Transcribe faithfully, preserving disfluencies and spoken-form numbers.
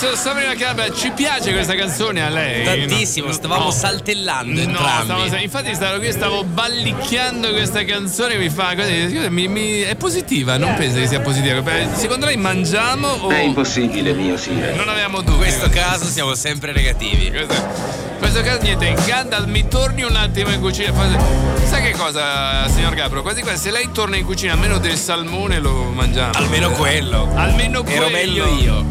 so, Sabrina Carpenter, ci piace questa canzone a lei? Tantissimo, stavamo no. saltellando no, entrambi. Stavo, infatti stavo qui, stavo ballicchiando questa canzone, mi fa così, mi, mi, è positiva, non pensa che sia positiva. Secondo lei mangiamo o... È impossibile, mio Sire. Non avevamo dubbi. In questo caso siamo sempre negativi. Questo, in questo caso niente, Gandalf mi torni un attimo in cucina. Sai che cosa, signor Gabro? Quasi quasi se lei torna in cucina almeno del salmone lo mangiamo. Almeno quello. Almeno quello. Ero meglio io.